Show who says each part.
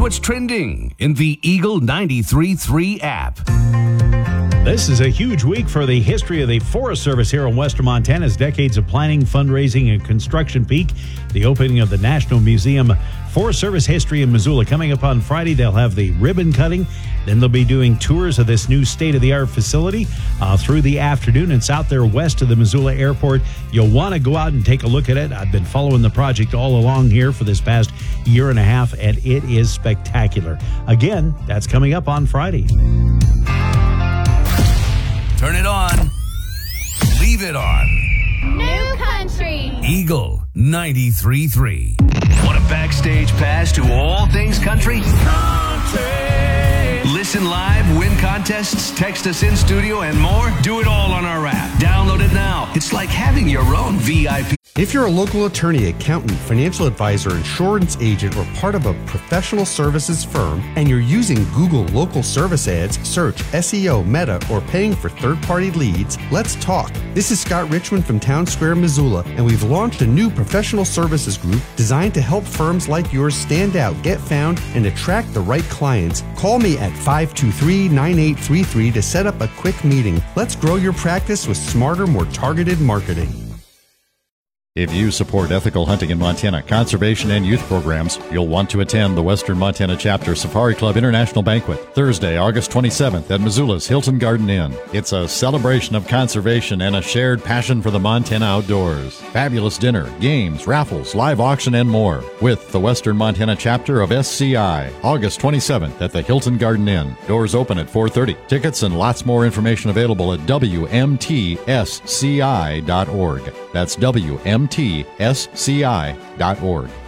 Speaker 1: what's trending in the Eagle 93.3 app.
Speaker 2: This is a huge week for the history of the Forest Service here in Western Montana's decades of planning, fundraising, and construction peak. The opening of the National Museum Forest Service History in Missoula coming up on Friday. They'll have the ribbon cutting. Then they'll be doing tours of this new state-of-the-art facility through the afternoon. It's out there west of the Missoula Airport. You'll want to go out and take a look at it. I've been following the project all along here for this past year and a half, and it is spectacular. Again, that's coming up on Friday.
Speaker 1: Turn it on. Leave it on.
Speaker 3: New Country.
Speaker 1: Eagle 93.3.
Speaker 4: Want a backstage pass to all things country? Listen live, win contests, text us in studio, and more? Do it all on our app. Download it now. It's like having your own VIP.
Speaker 5: If you're a local attorney, accountant, financial advisor, insurance agent, or part of a professional services firm, and you're using Google local service ads, search, SEO, Meta, or paying for third-party leads, let's talk. This is Scott Richmond from Town Square, Missoula, and we've launched a new professional services group designed to help firms like yours stand out, get found, and attract the right clients. Call me at 523-9833 to set up a quick meeting. Let's grow your practice with smarter, more targeted marketing.
Speaker 6: If you support ethical hunting in Montana, conservation, and youth programs, you'll want to attend the Western Montana Chapter Safari Club International Banquet, Thursday, August 27th at Missoula's Hilton Garden Inn. It's a celebration of conservation and a shared passion for the Montana outdoors. Fabulous dinner, games, raffles, live auction, and more with the Western Montana Chapter of SCI, August 27th at the Hilton Garden Inn. Doors open at 4:30. Tickets and lots more information available at WMTSCI.org. That's WMTSCI.org.